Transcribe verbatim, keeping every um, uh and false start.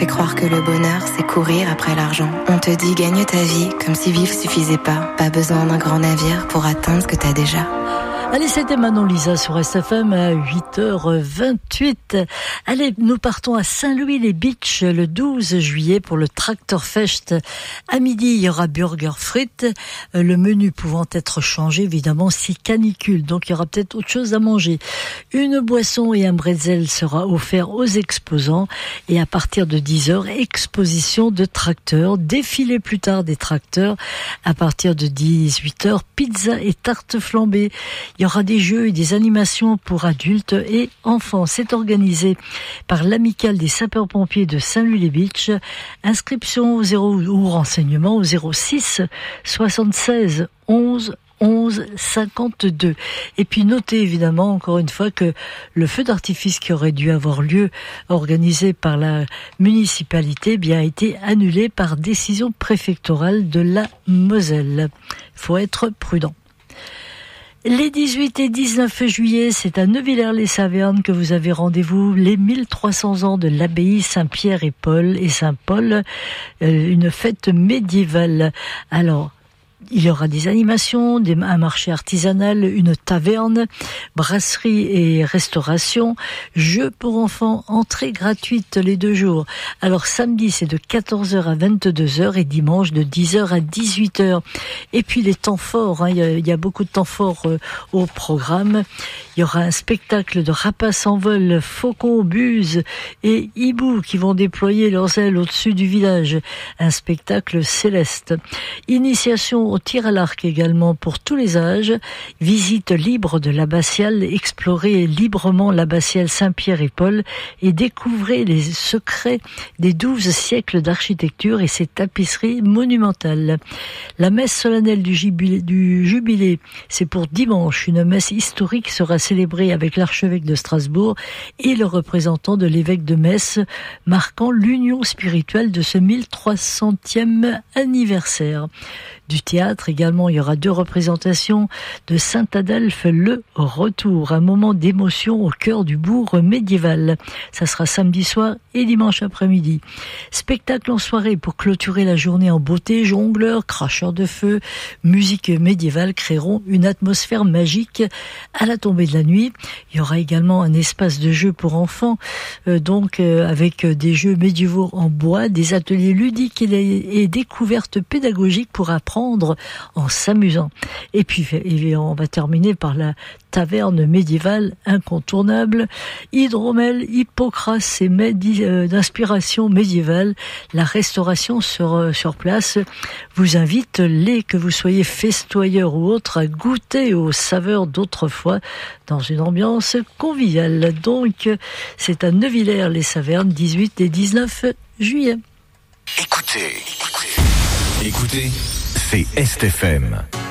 fait croire que le bonheur, c'est courir après l'argent. On te dit gagne ta vie, comme si vivre suffisait pas. Pas besoin d'un grand navire pour atteindre ce que t'as déjà. Allez, c'était Manon Lisa sur S F M à huit heures vingt-huit. Allez, nous partons à Saint-Louis-les-Beach le douze juillet pour le Tractor Fest. À midi, il y aura burger frites, le menu pouvant être changé évidemment si canicule, donc il y aura peut-être autre chose à manger. Une boisson et un bretzel sera offert aux exposants et à partir de dix heures, exposition de tracteurs, défilé plus tard des tracteurs. À partir de dix-huit heures, pizza et tarte flambée. Il y aura des jeux et des animations pour adultes et enfants. C'est organisé par l'Amicale des sapeurs-pompiers de Saint-Louis-les-Beach. Inscription au zéro ou renseignement au zéro six soixante-seize onze onze cinquante-deux. Et puis notez évidemment encore une fois que le feu d'artifice qui aurait dû avoir lieu organisé par la municipalité bien a été annulé par décision préfectorale de la Moselle. Il faut être prudent. Les dix-huit et dix-neuf juillet, c'est à Neuvillers-les-Savernes que vous avez rendez-vous, les mille trois cents ans de l'abbaye Saint-Pierre et Paul et Saint-Paul, euh, une fête médiévale. Alors, il y aura des animations, des, un marché artisanal, une taverne, brasserie et restauration, jeux pour enfants, entrée gratuite les deux jours. Alors samedi c'est de quatorze heures à vingt-deux heures et dimanche de dix heures à dix-huit heures. Et puis les temps forts, hein, il, y a, il y a beaucoup de temps forts euh, au programme. Il y aura un spectacle de rapaces en vol, faucons, buses et hiboux qui vont déployer leurs ailes au-dessus du village. Un spectacle céleste. Initiation au tir à l'arc également pour tous les âges. Visite libre de l'abbatiale, explorez librement l'abbatiale Saint-Pierre et Paul et découvrez les secrets des douze siècles d'architecture et ses tapisseries monumentales. La messe solennelle du jubilé, du jubilé, c'est pour dimanche. Une messe historique sera célébrée avec l'archevêque de Strasbourg et le représentant de l'évêque de Metz, marquant l'union spirituelle de ce mille trois centième anniversaire. Du théâtre également, il y aura deux représentations de Saint-Adolphe, le retour, un moment d'émotion au cœur du bourg médiéval. Ça sera samedi soir et dimanche après-midi. Spectacle en soirée pour clôturer la journée en beauté, jongleurs, cracheurs de feu, musique médiévale créeront une atmosphère magique à la tombée de la nuit. Il y aura également un espace de jeu pour enfants, euh, donc euh, avec des jeux médiévaux en bois, des ateliers ludiques et des et découvertes pédagogiques pour apprendre en s'amusant. Et puis et on va terminer par la taverne médiévale incontournable. Hydromel, Hippocrate et mets d'inspiration médiévale. La restauration sur, sur place vous invite, les que vous soyez festoyeurs ou autres, à goûter aux saveurs d'autrefois dans une ambiance conviviale. Donc, c'est à Neuvillers-les-Savernes, dix-huit et dix-neuf juillet. Écoutez, écoutez, écoutez, c'est S F M.